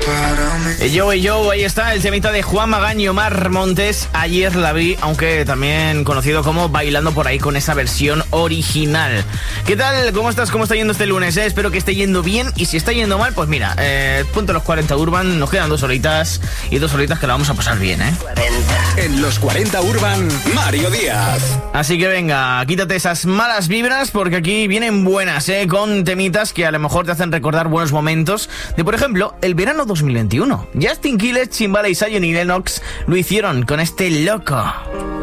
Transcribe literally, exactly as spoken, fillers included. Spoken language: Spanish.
Y yo, y yo, ahí está el temita de Juan Magán y Omar Montes, Ayer la vi, aunque también conocido como Bailando por ahí con esa versión original. ¿Qué tal? ¿Cómo estás? ¿Cómo está yendo este lunes? Eh? Espero que esté yendo bien, y si está yendo mal, pues mira, eh, punto los cuarenta Urban, nos quedan dos horitas, y dos horitas que la vamos a pasar bien, ¿eh? En los cuarenta Urban, Mario Díaz. Así que venga, quítate esas malas vibras, porque aquí vienen buenas, ¿eh? Con temitas que a lo mejor te hacen recordar buenos momentos de, por ejemplo, el verano dos mil veintiuno. Justin Quiles, Chimbala y Zion y Lennox lo hicieron con este Loco.